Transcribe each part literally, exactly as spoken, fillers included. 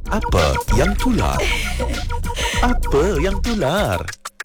Apa yang tular? Apa yang tular?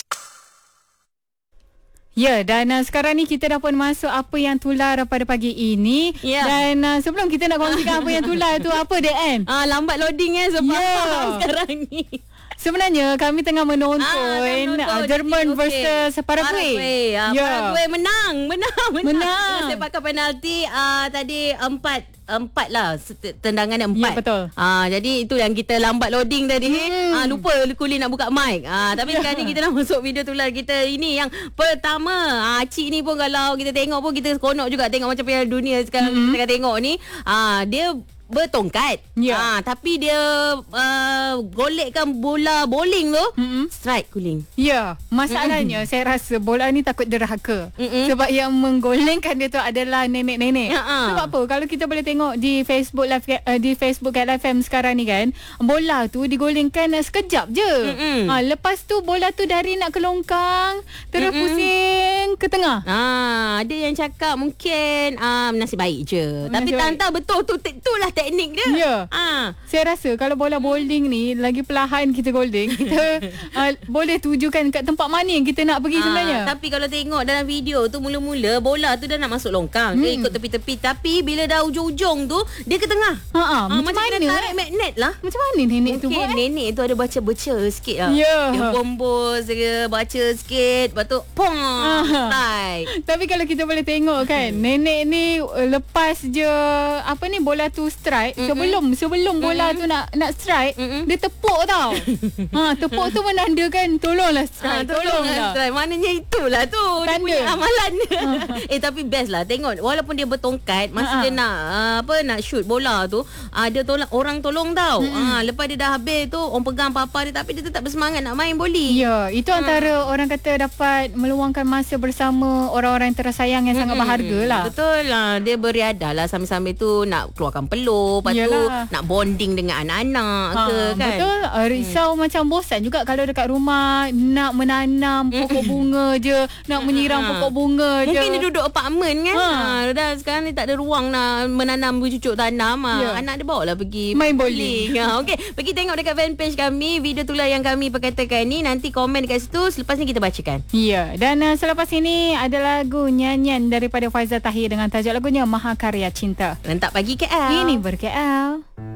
Ya, dan uh, sekarang ni kita dah pun masuk apa yang tular pada pagi ini. Ya. Dan uh, sebelum kita nak kongsikan apa yang tular tu, apa dia kan? Ah, lambat loading eh sebab Ya. sekarang ni. Sebenarnya kami tengah menonton, Ah, dah menonton. uh, Jerman Okey. versus Paraguay. Paraguay. Ah, Ya. Paraguay menang, menang, menang. Menang. Sepakat penalti ah, tadi empat empat lah set- tendangan dia empat. Ya, betul. Ah, jadi itu yang kita lambat loading tadi. Hmm. Ah, lupa Kuli nak buka mic. Ah, tapi sekarang ni kita dah masuk video tular kita ini yang pertama. Ah, Cik ni pun kalau kita tengok pun kita seronok juga tengok macam Piala Dunia sekarang Hmm. kita tengah tengok ni. Ah, dia bertongkat. Ya. Ah, tapi dia uh, golekkan bola bowling tu. Mm-mm. Strike Kuling. Ya, masalahnya saya rasa bola ni takut derhaka. Mm-mm. Sebab yang menggolengkan dia tu adalah nenek-nenek. Ya-ha. Sebab apa? Kalau kita boleh tengok di Facebook live uh, di Facebook Kat L F M sekarang ni kan, bola tu digolengkan uh, sekejap je. Mm-mm. Ha, lepas tu bola tu dari nak ke longkang terus Mm-mm. pusing ke tengah. Ah, ada yang cakap mungkin um, nasib baik je. Tapi Nasib tak baik. tahu betul tu tu lah teknik dia. Ya. Ah. Saya rasa kalau bola bowling ni lagi perlahan kita goleng, kita uh, boleh tujukan kat tempat mana yang kita nak pergi sebenarnya. Ah, tapi kalau tengok dalam video tu mula-mula bola tu dah nak masuk longkang. Dia Hmm. ikut tepi-tepi tapi bila dah ujung-ujung tu dia ke tengah. Ha ah, Ah, macam, macam mana? kena tarik eh? magnet lah. Macam mana nenek tu Mungkin buat? Eh? nenek tu ada baca-baca sikit lah. Ya. Dia bombos, dia baca sikit. Lepas tu, pong. Ah. Strike. Tapi kalau kita boleh tengok kan, nenek ni uh, lepas je apa ni bola tu strike, Mm-mm. sebelum sebelum bola tu nak nak strike, Mm-mm. dia tepuk tau. Ha, tepuk tu menandakan tolonglah Ah, strike, tolong tolonglah. lah. Maknanya itulah tu dia Tanda. punya amalan dia. eh tapi best lah tengok walaupun dia bertongkat masa Ha-ha. dia nak uh, apa nak shoot bola tu uh, dia tolong orang tolong tau. Ah uh, lepas dia dah habis tu orang pegang papa dia tapi dia tetap bersemangat nak main boli. Ya, itu antara orang kata dapat meluangkan masa bersama orang-orang yang tersayang yang sangat berharga lah. Betul lah. Dia beriadah lah sambil-sambil tu nak keluarkan peluh. Lepas tu Yalah. nak bonding dengan anak-anak Ha, ke kan. betul. Uh, risau hmm. macam bosan juga kalau dekat rumah nak menanam pokok bunga je, nak menyiram Ha. pokok bunga je. Mungkin dia duduk apartmen kan. Ha. Ha. Dah sekarang ni tak ada ruang nak menanam bercucuk tanam. Ha. Ya. Anak dia bawa lah pergi Main bowling. Ha. Okey, pergi tengok dekat fanpage kami video tular yang kami perkatakan ni. Nanti komen dekat situ. Selepas ni kita bacakan. Ya, dan uh, selepas ini ada lagu nyanyian daripada Faizal Tahir dengan tajuk lagunya Mahakarya Cinta. Rentak pagi K L. Ini ber-K L.